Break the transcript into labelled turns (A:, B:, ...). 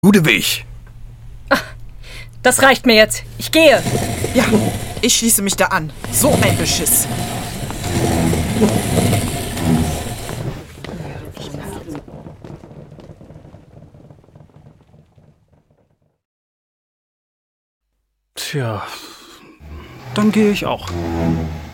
A: Gute Weg.
B: Das reicht mir jetzt. Ich gehe.
C: Ja, ich schließe mich da an. So ein Beschiss.
A: Tja, dann gehe ich auch.